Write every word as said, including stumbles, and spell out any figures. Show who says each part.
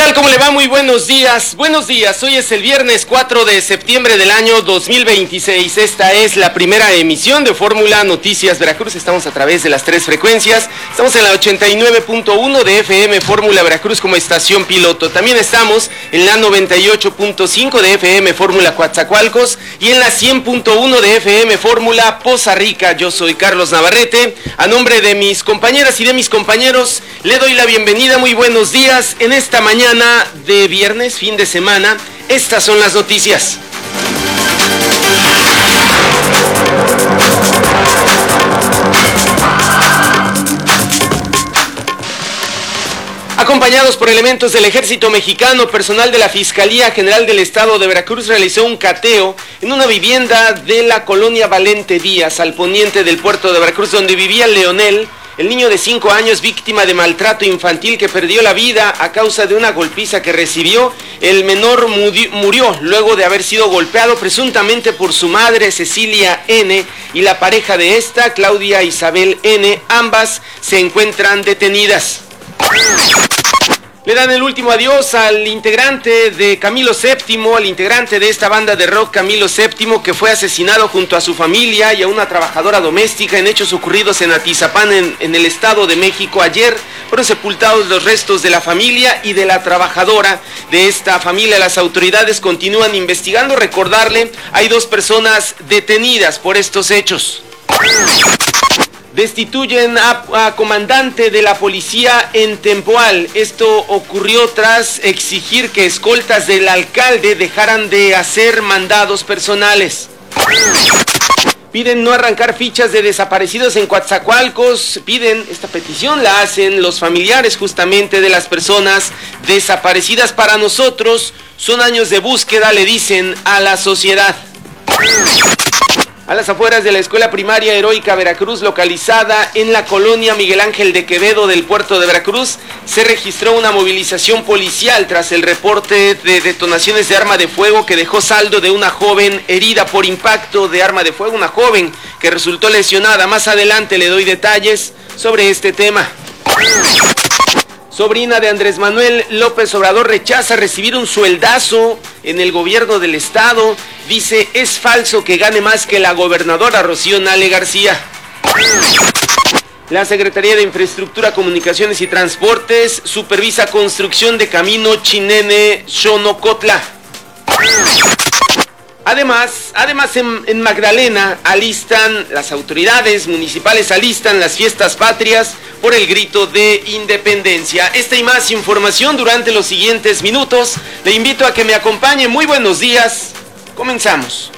Speaker 1: tal? ¿Cómo le va? Muy buenos días. Buenos días. Hoy es el viernes cuatro de septiembre del año dos mil veintiséis. Esta es la primera emisión de Fórmula Noticias Veracruz. Estamos a través de las tres frecuencias. Estamos en la ochenta y nueve punto uno de F M Fórmula Veracruz como estación piloto. También estamos en la noventa y ocho punto cinco de F M Fórmula Coatzacoalcos y en la cien punto uno de F M Fórmula Poza Rica. Yo soy Carlos Navarrete. A nombre de mis compañeras y de mis compañeros, le doy la bienvenida. Muy buenos días en esta mañana de viernes, fin de semana. Estas son las noticias. Acompañados por elementos del Ejército Mexicano, personal de la Fiscalía General del Estado de Veracruz realizó un cateo en una vivienda de la colonia Valente Díaz, al poniente del puerto de Veracruz, donde vivía Leonel, el niño de cinco años víctima de maltrato infantil que perdió la vida a causa de una golpiza que recibió. El menor murió luego de haber sido golpeado presuntamente por su madre Cecilia N. y la pareja de esta, Claudia Isabel N. Ambas se encuentran detenidas. Le dan el último adiós al integrante de Camilo séptimo, al integrante de esta banda de rock Camilo séptimo, que fue asesinado junto a su familia y a una trabajadora doméstica en hechos ocurridos en Atizapán, en, en el Estado de México. Ayer fueron sepultados los restos de la familia y de la trabajadora de esta familia. Las autoridades continúan investigando. Recordarle, hay dos personas detenidas por estos hechos. Destituyen a, a comandante de la policía en Tempoal. Esto ocurrió tras exigir que escoltas del alcalde dejaran de hacer mandados personales. Piden no arrancar fichas de desaparecidos en Coatzacoalcos. Piden, esta petición la hacen los familiares justamente de las personas desaparecidas. Para nosotros son años de búsqueda, le dicen a la sociedad. A las afueras de la Escuela Primaria Heroica Veracruz, localizada en la colonia Miguel Ángel de Quevedo del puerto de Veracruz, se registró una movilización policial tras el reporte de detonaciones de arma de fuego que dejó saldo de una joven herida por impacto de arma de fuego, una joven que resultó lesionada. Más adelante le doy detalles sobre este tema. Sobrina de Andrés Manuel López Obrador rechaza recibir un sueldazo en el gobierno del estado. Dice, es falso que gane más que la gobernadora Rocío Nale García. La Secretaría de Infraestructura, Comunicaciones y Transportes supervisa construcción de camino Chinene-Xonocotla. Además, además en, en Magdalena alistan, las autoridades municipales alistan las fiestas patrias por el grito de independencia. Esta y más información durante los siguientes minutos. Le invito a que me acompañe. Muy buenos días. Comenzamos.